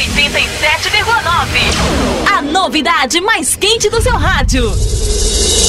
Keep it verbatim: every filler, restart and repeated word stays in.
oitenta e sete vírgula nove. A novidade mais quente do seu rádio.